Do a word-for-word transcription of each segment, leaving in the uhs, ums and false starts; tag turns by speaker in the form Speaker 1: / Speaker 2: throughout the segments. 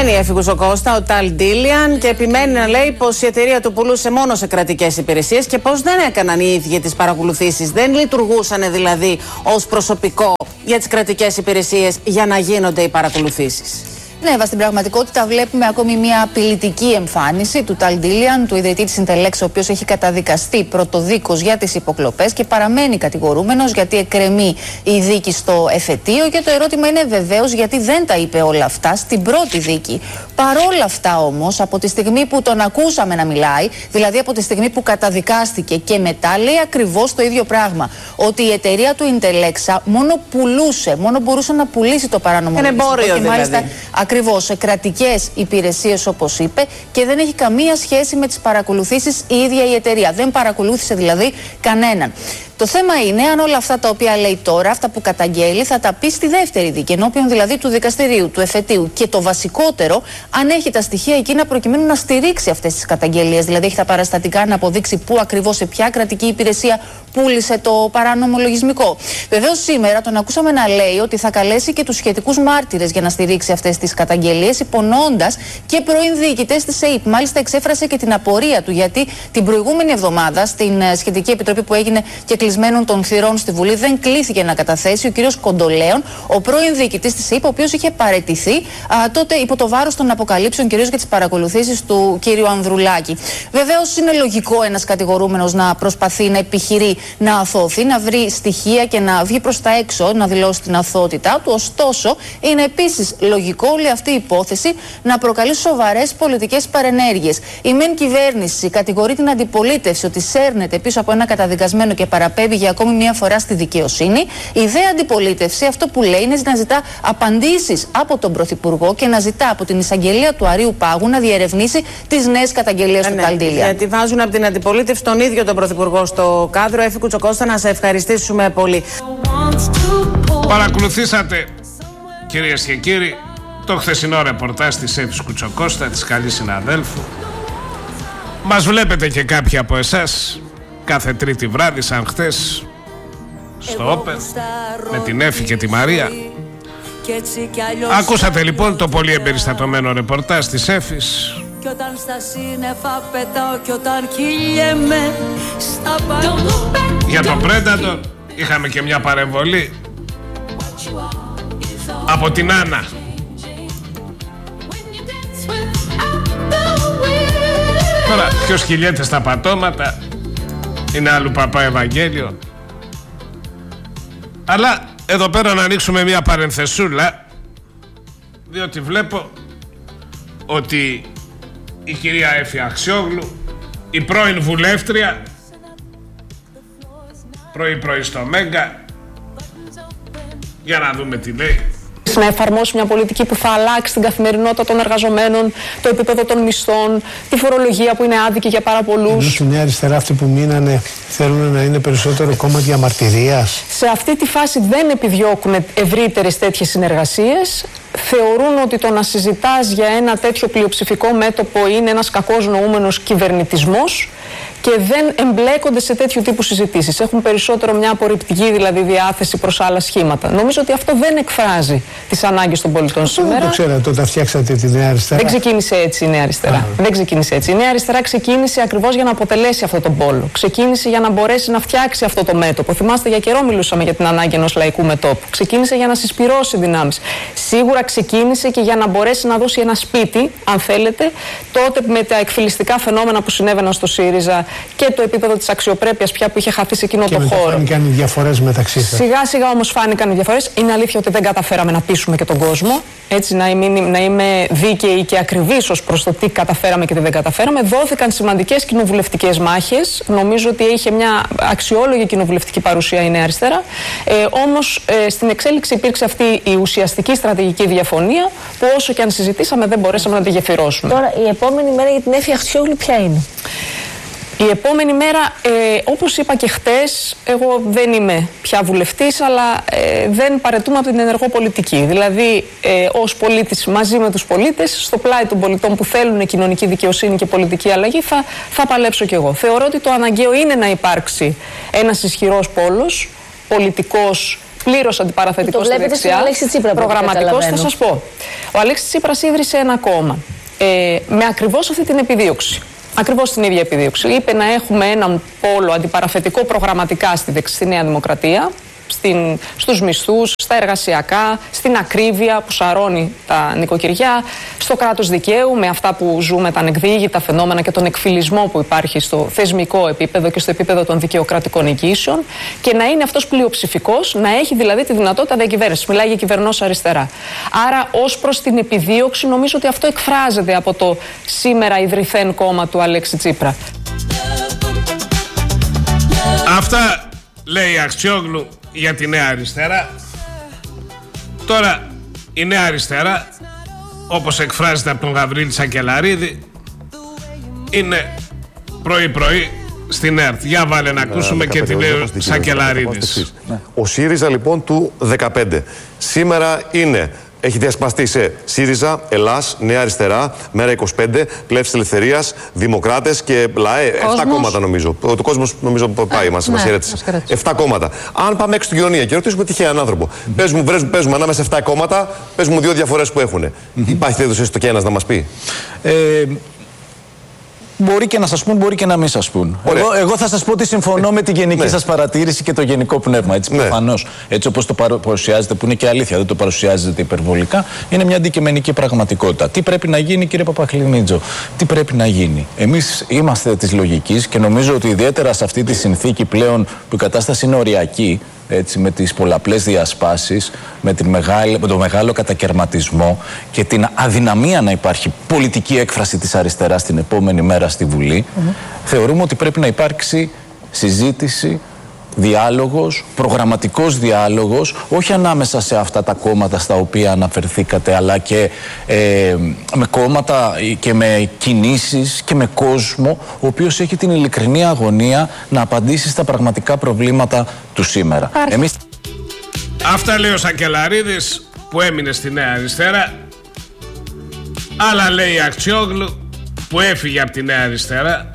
Speaker 1: Επιμείνει η Εφη Κουτσοκώστα, ο Ταλ Ντίλιαν, και επιμένει να λέει πως η εταιρεία του πουλούσε μόνο σε κρατικές υπηρεσίες και πως δεν έκαναν οι ίδιοι τις παρακολουθήσεις. Δεν λειτουργούσαν δηλαδή ως προσωπικό για τις κρατικές υπηρεσίες για να γίνονται οι παρακολουθήσεις.
Speaker 2: Ναι, Εύα, στην πραγματικότητα βλέπουμε ακόμη μια απειλητική εμφάνιση του Ταλ Ντίλιαν, του ιδρυτή της Intelex, ο οποίος έχει καταδικαστεί πρωτοδίκως για τις υποκλοπές και παραμένει κατηγορούμενος γιατί εκκρεμεί η δίκη στο εφετείο. Και το ερώτημα είναι βεβαίως γιατί δεν τα είπε όλα αυτά στην πρώτη δίκη. Παρόλα αυτά όμως, από τη στιγμή που τον ακούσαμε να μιλάει, δηλαδή από τη στιγμή που καταδικάστηκε και μετά, λέει ακριβώς το ίδιο πράγμα. Ότι η εταιρεία του Intelex μόνο πουλούσε, μόνο μπορούσε να πουλήσει το παράνομο
Speaker 1: εμπόριο δηλαδή.
Speaker 2: Ακριβώς, σε κρατικές υπηρεσίες όπως είπε, και δεν έχει καμία σχέση με τις παρακολουθήσεις η ίδια η εταιρεία. Δεν παρακολούθησε δηλαδή κανέναν. Το θέμα είναι αν όλα αυτά τα οποία λέει τώρα, αυτά που καταγγέλει, θα τα πει στη δεύτερη δίκη, ενώπιον δηλαδή του δικαστηρίου, του εφετείου. Και το βασικότερο, αν έχει τα στοιχεία εκείνα προκειμένου να στηρίξει αυτές τις καταγγελίες. Δηλαδή, έχει τα παραστατικά να αποδείξει πού ακριβώς, σε ποια κρατική υπηρεσία πούλησε το παράνομο λογισμικό. Βεβαίως, σήμερα τον ακούσαμε να λέει ότι θα καλέσει και τους σχετικούς μάρτυρες για να στηρίξει αυτές τις καταγγελίες, υπονοώντας και πρώην διοικητές της ΕΥΠ. Μάλιστα, εξέφρασε και την απορία του, γιατί την προηγούμενη εβδομάδα, στην σχετική επιτροπή που έγινε και κλεισμένων των θυρών στη Βουλή, δεν κλήθηκε να καταθέσει ο κύριος Κοντολέων, ο πρώην διοικητής της ΕΥΠ, ο οποίος είχε παραιτηθεί α, τότε υπό το βάρος των αποκαλύψεων, κυρίως για τις παρακολουθήσεις του κύριου Ανδρουλάκη. Βεβαίως, είναι λογικό ένας κατηγορούμενος να προσπαθεί να επιχειρεί να αθώθει, να βρει στοιχεία και να βγει προς τα έξω, να δηλώσει την αθωότητά του. Ωστόσο, είναι επίσης λογικό όλη αυτή η υπόθεση να προκαλεί σοβαρές πολιτικές παρενέργειες. Η μεν κυβέρνηση κατηγορεί την αντιπολίτευση ότι σέρνεται πίσω από ένα καταδικασμένο και παραπέμπει για ακόμη μια φορά στη δικαιοσύνη. Η δε αντιπολίτευση αυτό που λέει είναι να ζητά απαντήσεις από τον Πρωθυπουργό και να ζητά από την εισαγγελία του Αρείου Πάγου να διερευνήσει τις νέες καταγγελίες ε, του ναι, Ταλ Ντίλιαν.
Speaker 1: Γιατί βάζουν από την αντιπολίτευση τον ίδιο τον Πρωθυπουργό στο κάδρο. Εφη Κουτσοκώστα, να σε ευχαριστήσουμε πολύ.
Speaker 3: Παρακολουθήσατε, κυρίες και κύριοι, το χθεσινό ρεπορτάζ της Εφης Κουτσοκώστα, της καλής συναδέλφου. Μας βλέπετε και κάποιοι από εσάς κάθε τρίτη βράδυ, σαν χτες, στο Όπεν, με την Εφη και τη Μαρία. Ακούσατε λοιπόν το πολύ εμπεριστατωμένο ρεπορτάζ της Εφης.
Speaker 4: Κι όταν στα σύννεφα πετάω κι όταν κυλιέμαι στα πάνω.
Speaker 3: Για το Predator είχαμε και μια παρεμβολή από την Άννα. Τώρα ποιος κυλιέται στα πατώματα είναι άλλου παπά Ευαγγέλιο. Αλλά εδώ πέρα να ανοίξουμε μια παρενθεσούλα, διότι βλέπω ότι η κυρία Εφη Αξιόγλου, η πρώην βουλεύτρια, πρωί-πρωί στο Μέγκα, για να δούμε τι λέει.
Speaker 5: Να εφαρμόσει μια πολιτική που θα αλλάξει την καθημερινότητα των εργαζομένων, το επίπεδο των μισθών, τη φορολογία που είναι άδικη για πάρα πολλούς.
Speaker 6: Ενώ στη Νέα Αριστερά αυτοί που μείνανε θέλουν να είναι περισσότερο κόμμα διαμαρτυρίας.
Speaker 5: Σε αυτή τη φάση δεν επιδιώκουν ευρύτερες τέτοιες συνεργασίες. Θεωρούν ότι το να συζητάς για ένα τέτοιο πλειοψηφικό μέτωπο είναι ένας κακός νοούμενος κυβερνητισμός και δεν εμπλέκονται σε τέτοιου τύπου συζητήσεις. Έχουν περισσότερο μια απορριπτική δηλαδή διάθεση προς άλλα σχήματα. Νομίζω ότι αυτό δεν εκφράζει τις ανάγκες των πολιτών αυτό σήμερα.
Speaker 6: Δεν το ξέρατε όταν φτιάξατε τη Νέα Αριστερά.
Speaker 5: Δεν ξεκίνησε έτσι η Νέα Αριστερά. Α, δεν ξεκίνησε έτσι. Η Νέα Αριστερά ξεκίνησε ακριβώς για να αποτελέσει αυτό τον πόλο. Ξεκίνησε για να μπορέσει να φτιάξει αυτό το μέτωπο. Θυμάστε, για καιρό μιλούσαμε για την ανάγκη ενός λαϊκού μετώπου. Ξεκίνησε για να συσπυρώσει δυνάμεις. Σίγουρα ξεκίνησε και για να μπορέσει να δώσει ένα σπίτι, αν θέλετε, τότε με τα εκφυλιστικά φαινόμενα που συνέβαιναν στο ΣΥΡΙΖΑ και το επίπεδο της αξιοπρέπειας πια που είχε χαθεί σε εκείνο το χώρο.
Speaker 6: Φάνηκαν οι διαφορές μεταξύ σας.
Speaker 5: Σιγά σιγά όμως φάνηκαν οι διαφορές. Είναι αλήθεια ότι δεν καταφέραμε να πείσουμε και τον κόσμο. Έτσι, να είμαι, να είμαι δίκαιη και ακριβής ως προς το τι καταφέραμε και τι δεν καταφέραμε. Δόθηκαν σημαντικές κοινοβουλευτικές μάχες. Νομίζω ότι είχε μια αξιόλογη κοινοβουλευτική παρουσία η Νέα Αριστερά. Ε, όμως ε, στην εξέλιξη υπήρξε αυτή η ουσιαστική στρατηγική διαφωνία που όσο και αν συζητήσαμε δεν μπορέσαμε να τη γεφυρώσουμε.
Speaker 7: Τώρα, η επόμενη μέρα για την Εφη Αξιόγλου ποια είναι?
Speaker 5: Η επόμενη μέρα, ε, όπως είπα και χτες, εγώ δεν είμαι πια βουλευτής, αλλά ε, δεν παραιτούμε από την ενεργό πολιτική. Δηλαδή, ε, ως πολίτης μαζί με τους πολίτες, στο πλάι των πολιτών που θέλουν κοινωνική δικαιοσύνη και πολιτική αλλαγή, θα, θα παλέψω κι εγώ. Θεωρώ ότι το αναγκαίο είναι να υπάρξει ένας ισχυρός πόλος, πολιτικός, πλήρως αντιπαραθετικός στη δεξιά, προγραμματικός. Θα σας πω. Ο Αλέξης Τσίπρας ίδρυσε ένα κόμμα ε, με ακριβώς αυτή την επιδίωξη. Ακριβώς την ίδια επιδίωξη. Είπε να έχουμε έναν πόλο αντιπαραθετικό προγραμματικά στη, στη Νέα Δημοκρατία, στην, στους μισθούς, στα εργασιακά, στην ακρίβεια που σαρώνει τα νοικοκυριά, στο κράτος δικαίου, με αυτά που ζούμε, τα ανεκδίγητα φαινόμενα και τον εκφυλισμό που υπάρχει στο θεσμικό επίπεδο και στο επίπεδο των δικαιοκρατικών εγγύσεων, και να είναι αυτός πλειοψηφικός, να έχει δηλαδή τη δυνατότητα διακυβέρνησης. Μιλάει για κυβερνός αριστερά. Άρα, ως προς την επιδίωξη, νομίζω ότι αυτό εκφράζεται από το σήμερα ιδρυθέν κόμμα του Αλέξη Τσίπρα.
Speaker 3: Αυτά λέει η Αξιόγλου για τη Νέα Αριστερά. Τώρα η Νέα Αριστερά, όπως εκφράζεται από τον Γαβρίλη Σακελαρίδη, είναι πρωί πρωί στην ΕΡΤ. Για βάλε να ακούσουμε και τι λέει ο Σακελαρίδης.
Speaker 8: Ο ΣΥΡΙΖΑ λοιπόν του δεκαπέντε σήμερα είναι, έχει διασπαστεί σε ΣΥΡΙΖΑ, Ελλάς, Νέα Αριστερά, Μέρα είκοσι πέντε, Πλεύσης Ελευθερίας, Δημοκράτες και ΛΑΕ. Εφτά κόμματα νομίζω. Ο κόσμος νομίζω πάει, μας χαιρέτησε. Εφτά κόμματα. Αν πάμε έξω στην κοινωνία και ρωτήσουμε τυχαίαν άνθρωπο, mm-hmm. παίζουμε, παίζουμε ανάμεσα σε εφτά κόμματα, παίζουμε δύο διαφορές που έχουν. Mm-hmm. Υπάρχει τέτοιο έστω και ένας να μας πει?
Speaker 9: Ε, Μπορεί και να σας πούν, μπορεί και να μην σας πούν. Εγώ, εγώ θα σας πω ότι συμφωνώ με τη γενική ναι. σας παρατήρηση και το γενικό πνεύμα. Έτσι, ναι. προφανώς, έτσι όπως το παρουσιάζετε, που είναι και αλήθεια, δεν το παρουσιάζετε υπερβολικά, είναι μια αντικειμενική πραγματικότητα. Τι πρέπει να γίνει, κύριε Παπαχληνίτζο, τι πρέπει να γίνει? Εμείς είμαστε της λογικής και νομίζω ότι ιδιαίτερα σε αυτή τη συνθήκη πλέον που η κατάσταση είναι οριακή, έτσι, με τις πολλαπλές διασπάσεις, με, την μεγάλη, με το μεγάλο κατακαιρματισμό και την αδυναμία να υπάρχει πολιτική έκφραση της αριστεράς την επόμενη μέρα στη Βουλή, mm-hmm. θεωρούμε ότι πρέπει να υπάρξει συζήτηση, διάλογος, προγραμματικός διάλογος, όχι ανάμεσα σε αυτά τα κόμματα στα οποία αναφερθήκατε, αλλά και ε, με κόμματα και με κινήσεις και με κόσμο ο οποίος έχει την ειλικρινή αγωνία να απαντήσει στα πραγματικά προβλήματα του σήμερα. Εμείς...
Speaker 3: Αυτά λέει ο Σακελαρίδης που έμεινε στη Νέα Αριστερά. Άλλα λέει η Αξιόγλου που έφυγε από τη Νέα Αριστερά.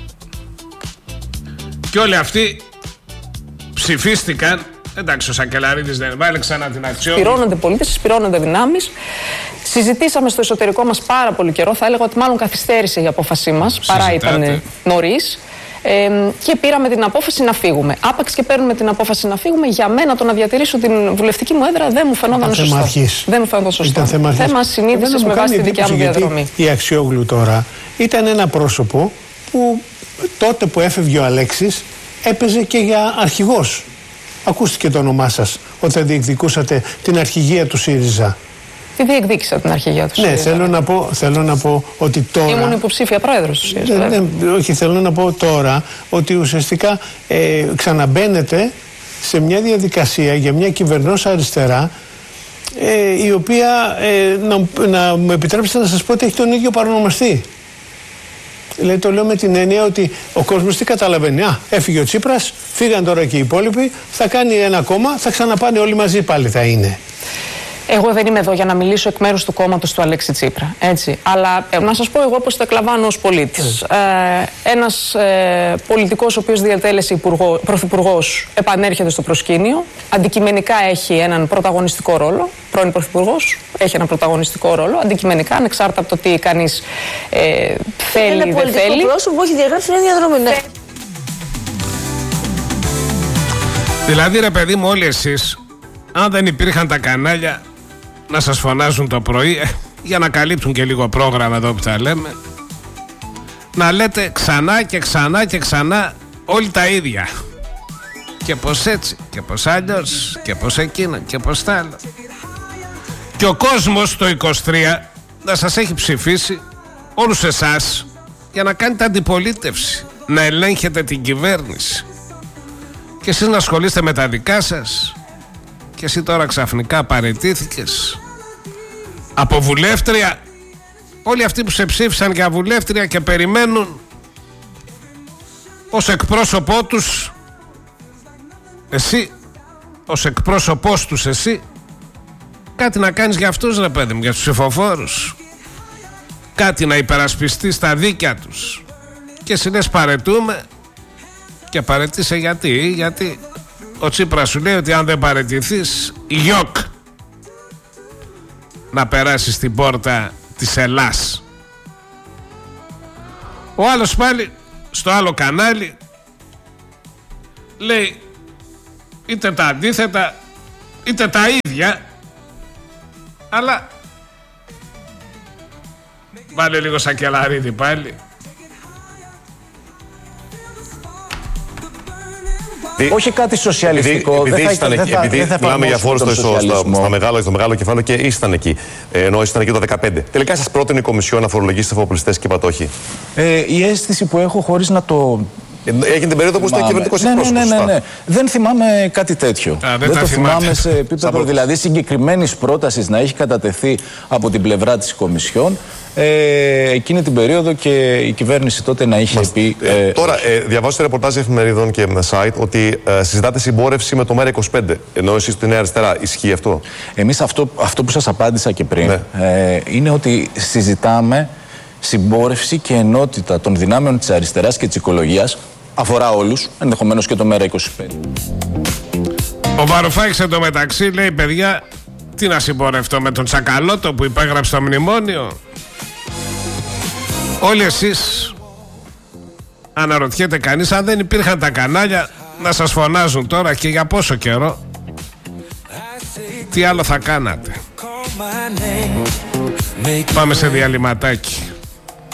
Speaker 3: Και όλοι αυτοί ψηφίστηκαν. Εντάξει, ο Σακελαρίδης δεν βάλε ξανά την Αξιόγλου.
Speaker 5: Σπυρώνονται πολίτες, σπυρώνονται δυνάμεις. Συζητήσαμε στο εσωτερικό μας πάρα πολύ καιρό. Θα έλεγα ότι μάλλον καθυστέρησε η απόφασή μας, παρά ήταν νωρίς. Ε, και πήραμε την απόφαση να φύγουμε. Άπαξ και παίρνουμε την απόφαση να φύγουμε, για μένα το να διατηρήσω την βουλευτική μου έδρα δεν μου φαινόταν σωστό.
Speaker 6: Αρχής.
Speaker 5: Δεν μου φαινόταν σωστό. Θέμα, θέμα συνείδησης με βάση τη δικιά μου διαδρομή.
Speaker 6: Η Αξιόγλου τώρα ήταν ένα πρόσωπο που τότε που έφευγε ο Αλέξης έπαιζε και για αρχηγός. Ακούστηκε το όνομά σας όταν διεκδικούσατε την αρχηγία του ΣΥΡΙΖΑ.
Speaker 5: Τι διεκδίκησα την αρχηγία του ΣΥΡΙΖΑ?
Speaker 6: Ναι, θέλω να πω, θέλω να πω ότι τώρα...
Speaker 5: Ήμουν υποψήφια πρόεδρος του ΣΥΡΙΖΑ.
Speaker 6: Ναι, ναι, όχι, θέλω να πω τώρα ότι ουσιαστικά ε, ξαναμπαίνετε σε μια διαδικασία για μια κυβερνός αριστερά ε, η οποία, ε, να, να μου επιτρέψετε να σας πω ότι έχει τον ίδιο παρονομαστή. Δηλαδή το λέω με την έννοια ότι ο κόσμος τι καταλαβαίνει? Α, έφυγε ο Τσίπρας, φύγαν τώρα και οι υπόλοιποι, θα κάνει ένα κόμμα, θα ξαναπάνε όλοι μαζί πάλι θα είναι.
Speaker 5: Εγώ δεν είμαι εδώ για να μιλήσω εκ μέρους του κόμματος του Αλέξη Τσίπρα. Έτσι. Αλλά ε, να σας πω εγώ πώς το εκλαμβάνω ως πολίτης. Ε, ένας ε, πολιτικός ο οποίος διατέλεσε πρωθυπουργός επανέρχεται στο προσκήνιο. Αντικειμενικά έχει έναν πρωταγωνιστικό ρόλο. Πρώην πρωθυπουργός έχει έναν πρωταγωνιστικό ρόλο. Αντικειμενικά, ανεξάρτητα από το τι κανείς ε, θέλει ή δεν θέλει.
Speaker 7: Είναι πολιτικό πρόσωπο που έχει διαγράψει μια διαδρομή. Ναι.
Speaker 3: Δηλαδή, ρε παιδί μου, όλοι εσείς, αν δεν υπήρχαν τα κανάλια να σας φωνάζουν το πρωί για να καλύπτουν και λίγο πρόγραμμα εδώ που τα λέμε, να λέτε ξανά και ξανά και ξανά όλοι τα ίδια, και πως έτσι και πως αλλιώς και πως εκείνα και πως τα άλλα, και ο κόσμος το είκοσι τρία να σας έχει ψηφίσει όλους εσάς για να κάνετε αντιπολίτευση, να ελέγχετε την κυβέρνηση, και εσείς να ασχολείστε με τα δικά σας. Και εσύ τώρα ξαφνικά παραιτήθηκες από βουλεύτρια. Όλοι αυτοί που σε ψήφισαν για βουλεύτρια και περιμένουν ως εκπρόσωπό τους εσύ, ως εκπρόσωπός τους εσύ, κάτι να κάνεις για αυτούς, ρε παιδί μου, για τους ψηφοφόρους, κάτι να υπερασπιστείς τα δίκαια τους. Και εσύ λες παραιτούμε, και παραιτήσε γιατί, γιατί ο Τσίπρας σου λέει ότι αν δεν παραιτηθείς, γιοκ. να περάσει στην πόρτα της Ελλάς. Ο άλλος πάλι στο άλλο κανάλι λέει είτε τα αντίθετα είτε τα ίδια, αλλά βάλε λίγο Σακελαρίδη πάλι.
Speaker 9: Όχι κάτι σοσιαλιστικό.
Speaker 8: Επειδή, επειδή,
Speaker 9: δεν
Speaker 8: ήσταν
Speaker 9: θα,
Speaker 8: εκεί,
Speaker 9: δεν θα,
Speaker 8: επειδή
Speaker 9: δεν θα
Speaker 8: μιλάμε για φόρους στο, στο, στο, στο, μεγάλο, στο μεγάλο κεφάλαιο και ήσταν εκεί. Ε, ενώ ήσταν εκεί το δεκαπέντε. Τελικά σας πρότεινε η Κομισιόν να φορολογήσετε εφοπλιστές και είπατε όχι.
Speaker 9: Ε, η αίσθηση που έχω χωρίς να το.
Speaker 8: Έγινε την περίοδο που είστε κυβερνητικός εκπρόσωπος.
Speaker 9: Ναι, ναι, ναι, ναι. Δεν θυμάμαι κάτι τέτοιο.
Speaker 3: Α, δεν
Speaker 9: δεν το
Speaker 3: θυμάται.
Speaker 9: θυμάμαι σε επίπεδο δηλαδή συγκεκριμένης πρότασης να έχει κατατεθεί από την πλευρά της Κομισιόν ε, εκείνη την περίοδο και η κυβέρνηση τότε να είχε Μας, πει.
Speaker 8: Ε, ε, τώρα, ε, διαβάζω σε ρεπορτάζ εφημερίδων και site ότι ε, συζητάτε συμπόρευση με το ΜΕΡΑ είκοσι πέντε. Ενώ εσείς στη Νέα Αριστερά, ισχύει αυτό?
Speaker 9: Εμείς αυτό, αυτό που σας απάντησα και πριν ναι. ε, είναι ότι συζητάμε συμπόρευση και ενότητα των δυνάμεων της αριστεράς και της οικολογίας. Αφορά όλους, ενδεχομένως και το ΜΕΡΑ είκοσι πέντε.
Speaker 3: Ο Βαρουφάκης εντωμεταξύ λέει, παιδιά, τι να συμπορευτώ με τον Τσακαλώτο που υπέγραψε το μνημόνιο? Όλοι εσείς αναρωτιέται κανείς αν δεν υπήρχαν τα κανάλια να σας φωνάζουν τώρα και για πόσο καιρό? Τι άλλο θα κάνατε? Πάμε σε διαλυματάκι.